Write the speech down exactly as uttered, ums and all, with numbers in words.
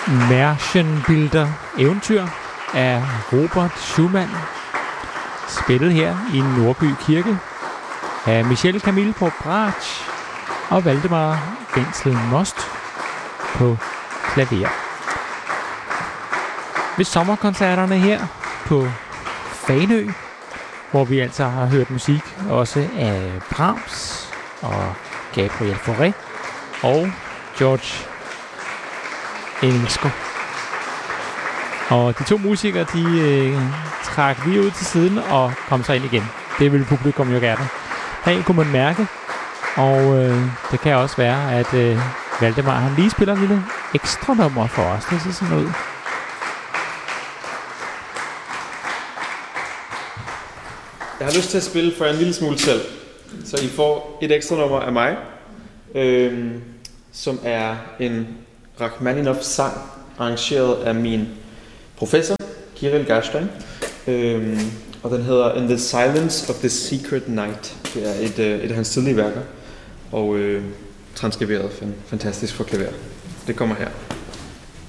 Märchenbilder eventyr af Robert Schumann, spillet her i Nordby Kirke af Michel Camille på bratsch og Valdemar Wenzel Most på klaver. Ved sommerkoncerterne her på Fanø, hvor vi altså har hørt musik også af Brahms og Gabriel Fauré og George Enesco. Og de to musikere, de øh, trak lige ud til siden og kom så ind igen. Det vil publikum jo gerne. Her kunne man mærke, og øh, det kan også være, at øh, Valdemar han lige spiller en lille ekstra nummer for os. Det ser sådan ud. Jeg har lyst til at spille for en lille smule selv, så I får et ekstra nummer af mig, øh, som er en Rachmaninov-sang, arrangeret af min professor, Kirill Gerstein, øh, og den hedder In the Silence of the Secret Night. Det er et, øh, et af hans tidlige værker, og øh, transkriberet fantastisk for klaver. Det kommer her.